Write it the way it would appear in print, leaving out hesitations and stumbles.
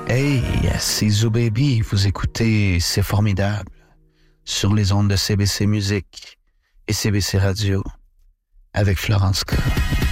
Hey, c'est Zoo Baby, vous écoutez C'est formidable sur les ondes de CBC Musique et CBC Radio avec Florence K.